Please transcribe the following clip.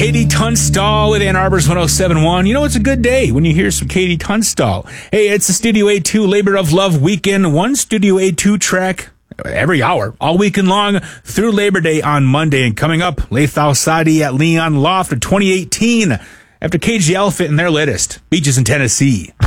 Katie Tunstall with Ann Arbor's 107.1. You know, it's a good day when you hear some Katie Tunstall. Hey, it's the Studio A2 Labor of Love weekend. One Studio A2 track every hour, all weekend long through Labor Day on Monday. And coming up, Laith Al-Sadi at Leon Loft of 2018 after Cage the Elephant in their latest, Beaches in Tennessee.